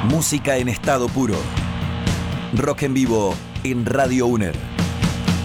Música en estado puro. Rock en vivo en Radio UNER.